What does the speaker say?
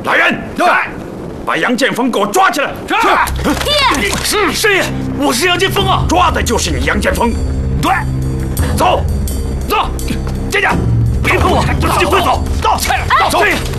来人，来，把杨建锋给我抓起来！ 是师爷，我是杨建锋啊！ 抓的就是你杨建锋。对，走，走，姐姐，别碰我，我自己会走。走，走，师爷。